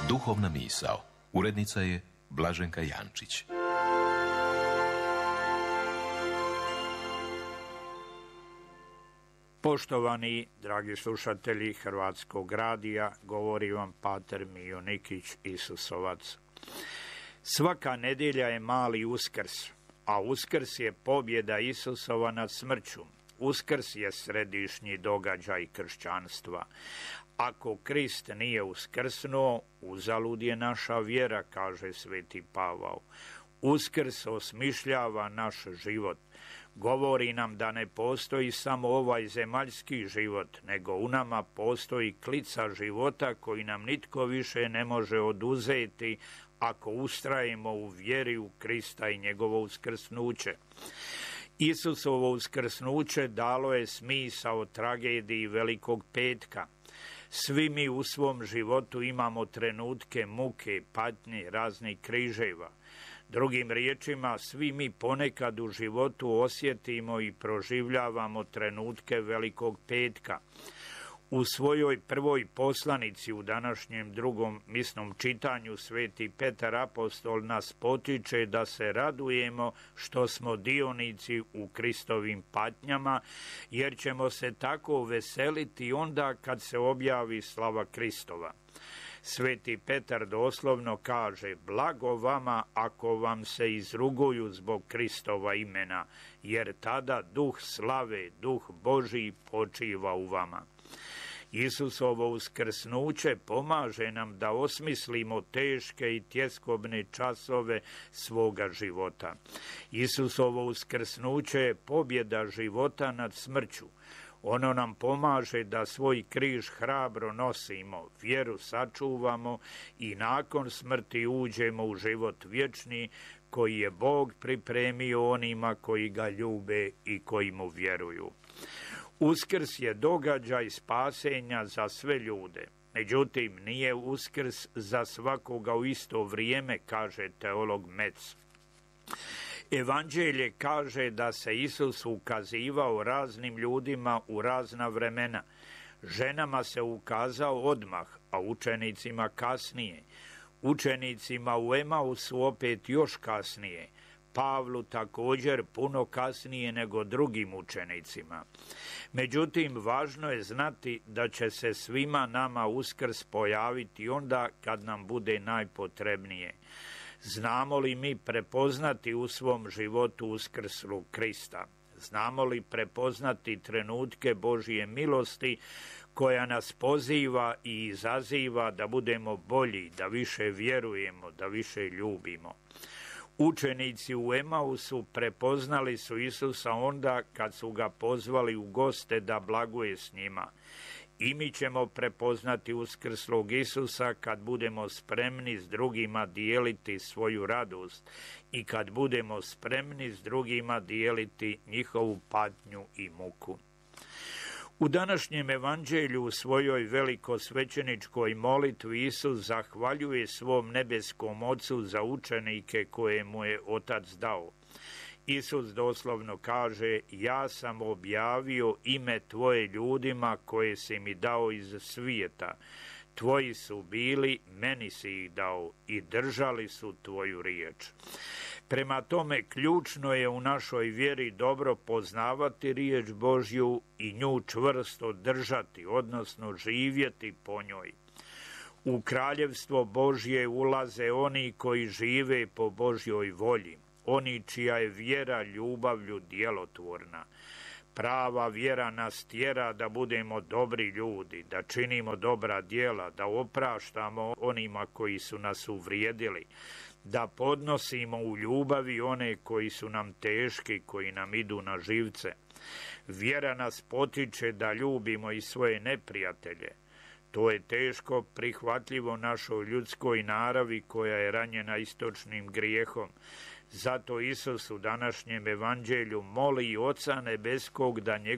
Duhovna misao. Urednica je Blaženka Jančić. Poštovani, dragi slušatelji Hrvatskog radija, govori vam pater Mijo Nikić, Isusovac. Svaka nedjelja je mali Uskrs, a Uskrs je pobjeda Isusova nad smrću. Uskrs je središnji događaj kršćanstva. Ako Krist nije uskrsnuo, uzalud je naša vjera, kaže sveti Pavao. Uskrs osmišljava naš život. Govori nam da ne postoji samo ovaj zemaljski život, nego u nama postoji klica života koji nam nitko više ne može oduzeti ako ustrajemo u vjeri u Krista i njegovo uskrsnuće. Isusovo uskrsnuće dalo je smisao tragediji Velikog petka. Svi mi u svom životu imamo trenutke muke, patnje, raznih križeva. Drugim riječima, svi mi ponekad u životu osjetimo i proživljavamo trenutke Velikog petka. U svojoj prvoj poslanici u današnjem drugom misnom čitanju sveti Petar apostol nas potiče da se radujemo što smo dionici u Kristovim patnjama, jer ćemo se tako veseliti onda kad se objavi slava Kristova. Sveti Petar doslovno kaže: blago vama ako vam se izruguju zbog Kristova imena, jer tada duh slave, duh Božji počiva u vama. Isusovo uskrsnuće pomaže nam da osmislimo teške i tjeskobne časove svoga života. Isusovo uskrsnuće je pobjeda života nad smrću. Ono nam pomaže da svoj križ hrabro nosimo, vjeru sačuvamo i nakon smrti uđemo u život vječni koji je Bog pripremio onima koji ga ljube i koji mu vjeruju. Uskrs je događaj spasenja za sve ljude. Međutim, nije Uskrs za svakoga u isto vrijeme, kaže teolog Metz. Evanđelje kaže da se Isus ukazivao raznim ljudima u razna vremena. Ženama se ukazao odmah, a učenicima kasnije. Učenicima u Emausu opet još kasnije. Pavlu također puno kasnije nego drugim učenicima. Međutim, važno je znati da će se svima nama Uskrs pojaviti onda kad nam bude najpotrebnije. Znamo li mi prepoznati u svom životu uskrslu Krista? Znamo li prepoznati trenutke Božje milosti koja nas poziva i izaziva da budemo bolji, da više vjerujemo, da više ljubimo? Učenici u Emausu prepoznali su Isusa onda kad su ga pozvali u goste da blaguje s njima. I mi ćemo prepoznati uskrslog Isusa kad budemo spremni s drugima dijeliti svoju radost i kad budemo spremni s drugima dijeliti njihovu patnju i muku. U današnjem evanđelju u svojoj velikosvećeničkoj molitvi Isus zahvaljuje svom nebeskom Ocu za učenike koje mu je Otac dao. Isus doslovno kaže: ja sam objavio ime tvoje ljudima koje si mi dao iz svijeta. Tvoji su bili, meni si ih dao i držali su tvoju riječ. Prema tome, ključno je u našoj vjeri dobro poznavati riječ Božju i nju čvrsto držati, odnosno živjeti po njoj. U kraljevstvo Božje ulaze oni koji žive po Božjoj volji, oni čija je vjera ljubavlju djelotvorna. Prava vjera nas tjera da budemo dobri ljudi, da činimo dobra djela, da opraštamo onima koji su nas uvrijedili, da podnosimo u ljubavi one koji su nam teški, koji nam idu na živce. Vjera nas potiče da ljubimo i svoje neprijatelje. To je teško prihvatljivo našoj ljudskoj naravi koja je ranjena istočnim grijehom. Zato Isus u današnjem evanđelju moli Oca nebeskog da